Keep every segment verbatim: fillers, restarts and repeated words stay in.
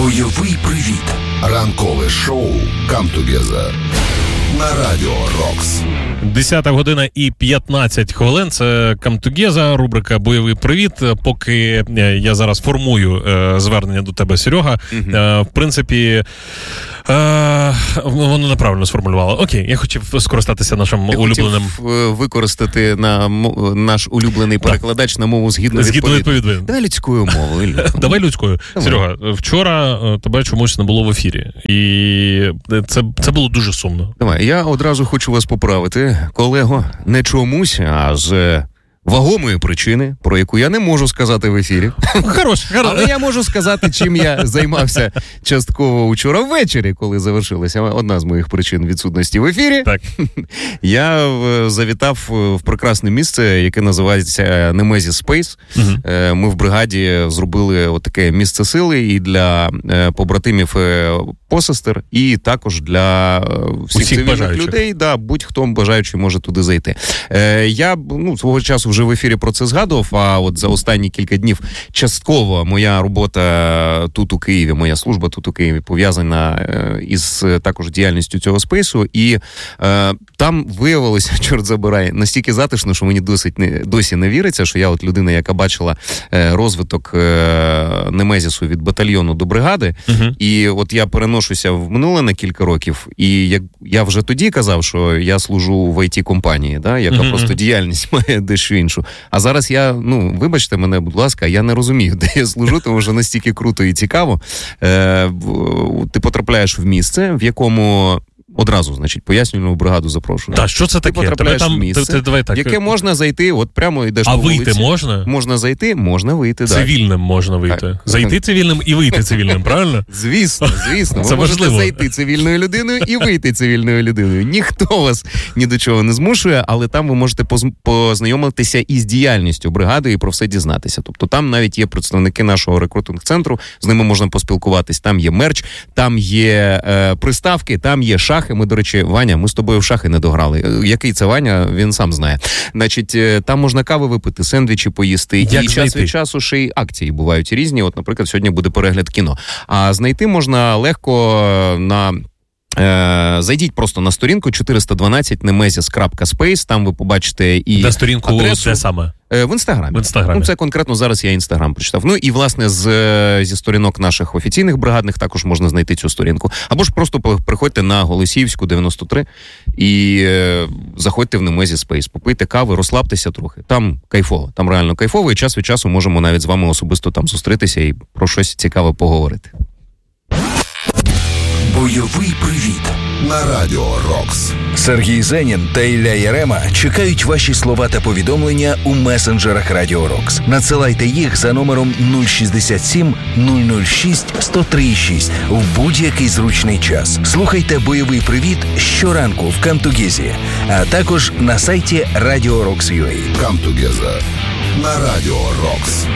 Бойовий привіт. Ранкове шоу «Come Together» на Радіо Рокс. десята година і п'ятнадцять хвилин. Це «Come Together», рубрика «Бойовий привіт». Поки я зараз формую е, звернення до тебе, Серега, mm-hmm. е, в принципі, е, воно неправильно сформулювало. Окей, я хотів скористатися нашим я улюбленим... хотів використати на м- наш улюблений перекладач на мову згідно відповідно. Давай людською мовою. Давай людською. Давай. Серега, вчора тебе чомусь не було в ефірі. І це, це було дуже сумно. Давай, я одразу хочу вас поправити, колего, не чомусь, а з вагомої причини, про яку я не можу сказати в ефірі. Хорош, хорош. Але я можу сказати, чим я займався частково вчора ввечері, коли завершилася одна з моїх причин відсутності в ефірі. Так. Я завітав в прекрасне місце, яке називається Nemesis Space. Угу. Ми в бригаді зробили отаке місце сили і для побратимів посестер, і також для всіх, всіх цивільних бажаючих людей. Да, будь-хто бажаючий може туди зайти. Я, ну, свого часу вже в ефірі про це згадував, а от за останні кілька днів частково моя робота тут у Києві, моя служба тут у Києві пов'язана із також діяльністю цього спейсу, і е, там виявилося, чорт забирай, настільки затишно, що мені досить не, досі не віриться, що я от людина, яка бачила е, розвиток е, Немезісу від батальйону до бригади, угу. і от я переношуся в минуле на кілька років, і як я вже тоді казав, що я служу в ай ті-компанії, да, яка угу. просто діяльність має дещо іншу. А зараз я, ну, вибачте мене, будь ласка, я не розумію, де я служу, тому що настільки круто і цікаво. Е, ти потрапляєш в місце, в якому одразу, значить, пояснювальну бригаду запрошую. Так, що це таке? Ти потрапляєш там, в місце, ти, ти, давай так. яке можна зайти, от прямо йдеш а по вулиці. А вийти можна? Можна зайти, можна вийти, так. Цивільним можна вийти. Так. Зайти цивільним і вийти цивільним, правильно? Звісно, звісно. Це ви можете важливо. Зайти цивільною людиною і вийти цивільною людиною. Ніхто вас ні до чого не змушує, але там ви можете познайомитися із діяльністю бригади і про все дізнатися. Тобто там навіть є представники нашого рекрутинг-центру, з ними можна поспілкуватись. Там є мерч, там є е, приставки, там є шахи. Ми, до речі, Ваня, ми з тобою в шахи не дограли. Який це Ваня, він сам знає. Значить, там можна кави випити, сендвічі поїсти. Як і знайти? Час від часу ще й акції бувають різні. От, наприклад, сьогодні буде перегляд кіно. А знайти можна легко на... Е, зайдіть просто на сторінку чотириста дванадцять nemesis крапка space, там ви побачите і на сторінку адресу. Де саме? Е, в Інстаграмі. В Інстаграмі. Ну, це конкретно зараз я Інстаграм прочитав. Ну, і, власне, з, зі сторінок наших офіційних бригадних також можна знайти цю сторінку. Або ж просто приходьте на Голосіївську, дев'яносто три і е, заходьте в Nemesis Space, попийте кави, розслабтеся трохи. Там кайфово, там реально кайфово, і час від часу можемо навіть з вами особисто там зустрітися і про щось цікаве поговорити. Бойовий привіт на Радіо Рокс. Сергій Зенін та Ілля Ярема чекають ваші слова та повідомлення у месенджерах Радіо Рокс. Надсилайте їх за номером нуль шістдесят сім нуль нуль шість сто три шість в будь-який зручний час. Слухайте «Бойовий привіт» щоранку в Камтугезі, а також на сайті Radio Rocks точка ю а. Come Together на Радіо Рокс.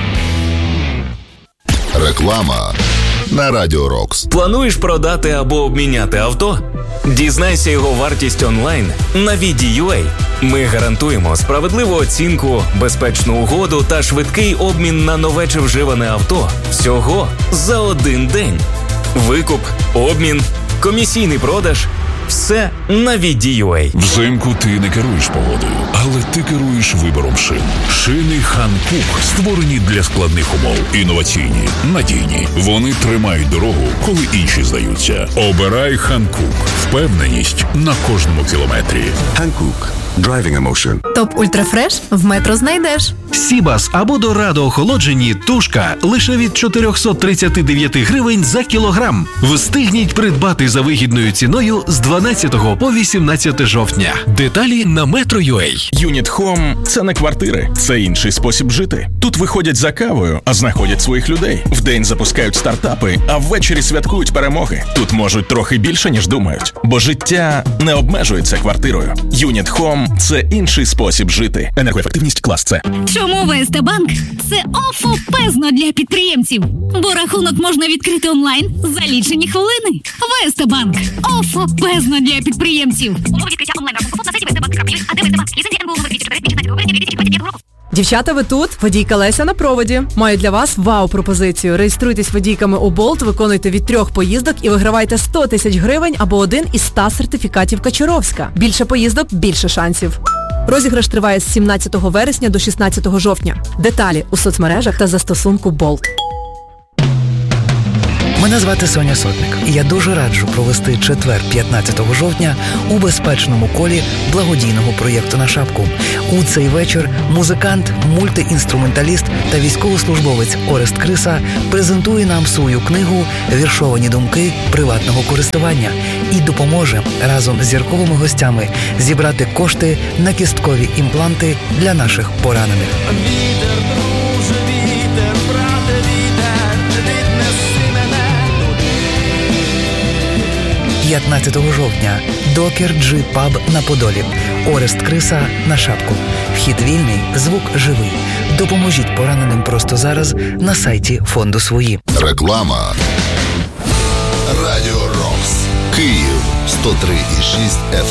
Реклама на Радіо Рокс. Плануєш продати або обміняти авто? Дізнайся його вартість онлайн на ві ді ю ей. Ми гарантуємо справедливу оцінку, безпечну угоду та швидкий обмін на нове чи вживане авто. Всього за один день. Викуп, обмін, комісійний продаж – все на ві ді ю ей. Взимку ти не керуєш погодою, але ти керуєш вибором шин. Шини Ханкук створені для складних умов. Інноваційні, надійні. Вони тримають дорогу, коли інші здаються. Обирай Ханкук. Впевненість на кожному кілометрі. Ханкук. Driving Emotion. Топ Ультрафреш в Метро знайдеш. Сібас або Дорадо охолоджені тушка лише від чотириста тридцять дев'ять гривень за кілограм. Встигніть придбати за вигідною ціною з дванадцятого по вісімнадцяте жовтня. Деталі на Метро точка ю а. Юніт Home – це не квартири, це інший спосіб жити. Тут виходять за кавою, а знаходять своїх людей. Вдень запускають стартапи, а ввечері святкують перемоги. Тут можуть трохи більше, ніж думають. Бо життя не обмежується квартирою. Юніт Home – це інший спосіб жити. Енергоефективність клас С. Чому ВСТ-банк – це офопезно для підприємців? Бо рахунок можна відкрити онлайн за лічені хвилини. ВСТ-банк – офопезно для підприємців. Умови відкриття онлайн-рахунку на сайті вестбанк крапка ю а, а де ВСТ-банк? Ліцензія ен бе у номер двісті чотири, двісті шістнадцять, дві тисячі двадцять п'ятого року. Дівчата, ви тут? Водійка Леся на проводі. Маю для вас вау-пропозицію. Реєструйтесь водійками у Болт, виконуйте від трьох поїздок і вигравайте сто тисяч гривень або один із ста сертифікатів Качуровська. Більше поїздок, більше шансів. Розіграш триває з сімнадцятого вересня до шістнадцятого жовтня. Деталі у соцмережах та застосунку Болт. Мене звати Соня Сотник, і я дуже раджу провести четвер п'ятнадцятого жовтня у безпечному колі благодійного проєкту «На шапку». У цей вечір музикант, мультиінструменталіст та військовослужбовець Орест Криса презентує нам свою книгу «Віршовані думки приватного користування» і допоможе разом з зірковими гостями зібрати кошти на кісткові імпланти для наших поранених. п'ятнадцятого жовтня. Докер Джи Паб на Подолі. Орест Криса на шапку. Вхід вільний, звук живий. Допоможіть пораненим просто зараз на сайті фонду «Свої». Реклама. Радіо Рокс. Київ сто три і шість еф ем.